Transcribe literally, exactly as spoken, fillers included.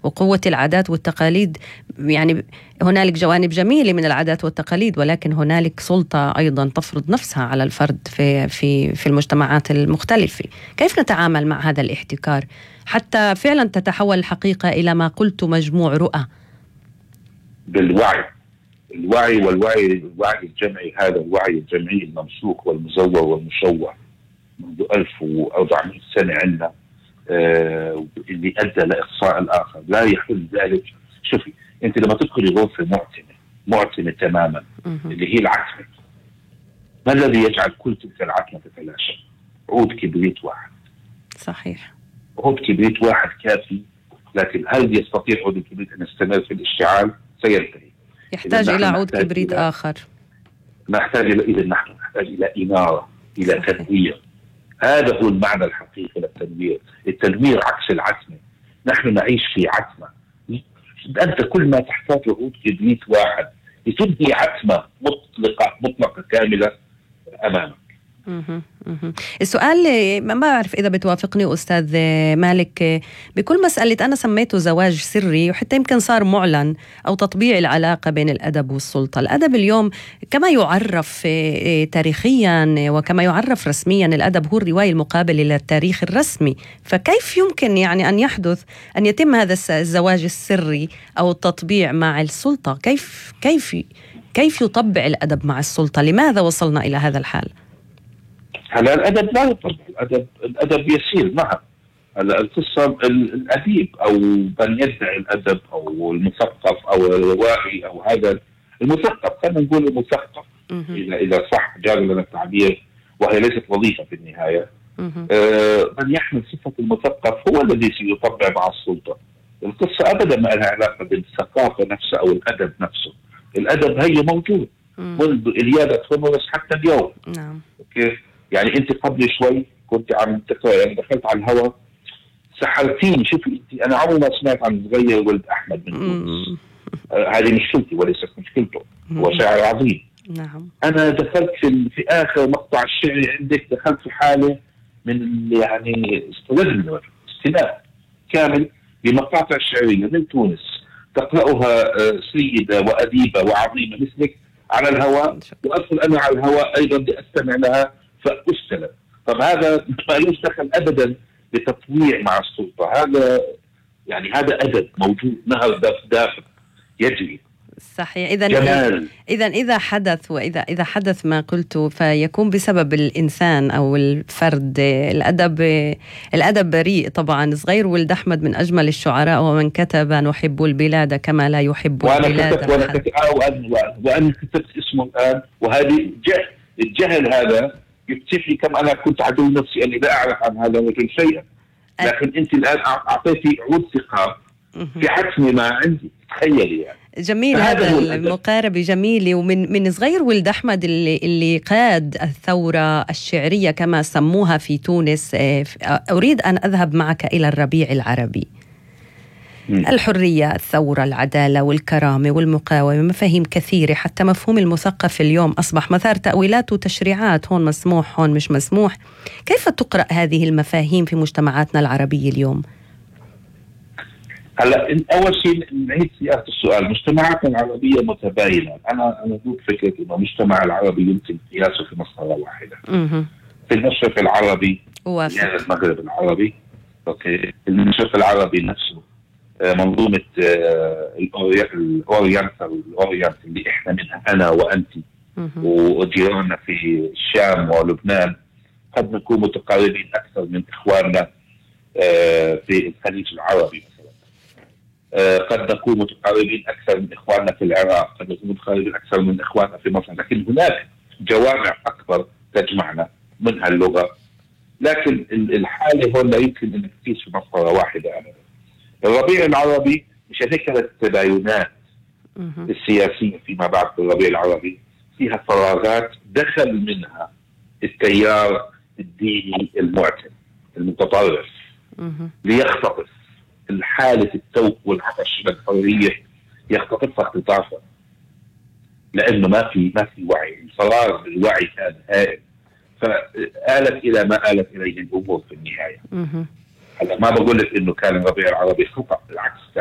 وقوة العادات والتقاليد. يعني هنالك جوانب جميلة من العادات والتقاليد، ولكن هنالك سلطة أيضا تفرض نفسها على الفرد في في في المجتمعات المختلفة. كيف نتعامل مع هذا الاحتكار حتى فعلا تتحول الحقيقة إلى ما قلت مجموع رؤى؟ بالوعي، الوعي والوعي الوعي الجمعي، هذا الوعي الجمعي الممسوك والمزور والمشوه منذ ألف وأربعمائة سنة عندنا، آه اللي أدى لإقصاء الآخر، لا يحل ذلك. شوفي أنت لما تدخلي غرفة معتمة معتمة تماما اللي هي العتمة، ما الذي يجعل كل تلك العتمة تتلاشى؟ عود كبريت واحد. صحيح، عود كبريت واحد كافي، لكن هل يستطيع عود الكبريت أن يستمر في الاشتعال؟ سينتهي، يحتاج إلى عود كبريت إلى آخر. نحتاج إلى إذا نحن نحتاج إلى إنارة، إلى تنوير. هذا هو المعنى الحقيقي للتنوير. التنوير عكس العتمة. نحن نعيش في عتمة، أنت كل ما تحتاج عود كبريت واحد لتبني عتمة مطلقة مطلقة كاملة أمامك. السؤال ما بعرف إذا بتوافقني أستاذ مالك، بكل مسألة أنا سميته زواج سري، وحتى يمكن صار معلن، أو تطبيع العلاقة بين الأدب والسلطة. الأدب اليوم كما يعرف تاريخيا وكما يعرف رسميا، الأدب هو الرواية المقابلة للتاريخ الرسمي. فكيف يمكن يعني أن يحدث أن يتم هذا الزواج السري أو التطبيع مع السلطة؟ كيف كيف كيف يطبع الأدب مع السلطة؟ لماذا وصلنا إلى هذا الحال؟ هلا الأدب لا يطبع، الأدب الأدب يسير. نعم، هلا القصة الأديب أو من يدعي الأدب أو المثقف أو الروائي أو هذا المثقف، خلينا نقول المثقف إذا إذا صح جاز لنا التعبير، وهي ليست وظيفة في النهاية. آه من يحمل صفة المثقف هو الذي سيطبع مع السلطة. القصة أبدا ما لها علاقة بالثقافة نفسها أو الأدب نفسه. الأدب هي موجود منذ إليادة هوميروس حتى اليوم. نعم. كيف؟ يعني انت قبل شوي كنت عم تقرأ، يعني دخلت على الهواء سحرتيني. شوفي انت، انا عمري ما سمعت عن صغير ولد احمد من تونس. آه هذه مشكلتي وليست مشكلته، هو شاعر عظيم. نعم. انا دخلت في في اخر مقطع الشعري عندك، دخلت في حاله من يعني استلذ استلاء كامل بمقاطع الشعريه من تونس تقرأها آه سيده واديبه وعظيمه مثلك على الهواء، وأدخل أنا على الهواء أيضا لأستمع لها فأستلم. طب هذا ما له دخل أبدا بتطويع مع السلطة. هذا يعني هذا أدب موجود، نهر دافئ يجري. صحيح. إذا إذا إذا حدث وإذا إذا حدث ما قلته فيكون بسبب الإنسان أو الفرد. الأدب الأدب بريء طبعا. صغير ولد أحمد من أجمل الشعراء، ومن كتب نحب البلاد كما لا يحب وأنا البلاد. كتبت وأنا كتبت آه وأنا, وأنا كتبت اسمه الآن، وهذه جهل. الجهل هذا يكتشف لي كم أنا كنت عدو نفسي أني لا أعرف عن هذا الرجل شيئا، لكن أنت الآن أعطيتي عود ثقة في حتمي ما عندي. تخيلي يعني. جميل، هذا المقاربة جميلة. ومن من صغير ولد أحمد اللي, اللي قاد الثورة الشعرية كما سموها في تونس. أريد أن أذهب معك إلى الربيع العربي. م. الحرية، الثورة، العدالة والكرامة والمقاومة، مفاهيم كثيرة. حتى مفهوم المثقف اليوم أصبح مثار تأويلات وتشريعات، هون مسموح هون مش مسموح. كيف تقرأ هذه المفاهيم في مجتمعاتنا العربية اليوم؟ هلا اول شيء نعيد سياق السؤال. مجتمعاتنا العربيه متباينه. انا انا ضد فكره انه المجتمع العربي يمكن قياسه في مسطره واحده. مه. في المشرق العربي، وافق. يعني المغرب العربي، اوكي، المشرق العربي نفسه منظومه الاورينتال الاورينت اللي احنا منها انا وانت وجيراننا في الشام ولبنان، قد نكون متقاربين اكثر من اخواننا في الخليج العربي. قد نكون متقاربين أكثر من إخواننا في العراق، قد نكون متقاربين أكثر من إخواننا في مصر، لكن هناك جوامع أكبر تجمعنا منها اللغة. لكن الحالة هون لا يمكن أن تقيس في مسطرة واحدة أبدا. الربيع العربي مش هيك التباينات السياسية فيما بعد. الربيع العربي فيها فراغات دخل منها التيار الديني المعتم المتطرف ليختطف الحالة التوق والعطش بالحرية، يختطفها اختطافا، لأنه ما في ما في وعي. الفراغ بالوعي كان هائل، فآلت إلى ما آلت إليه الأمور في النهاية. هلا ما بقول لك إنه كان الربيع العربي خطأ، بالعكس.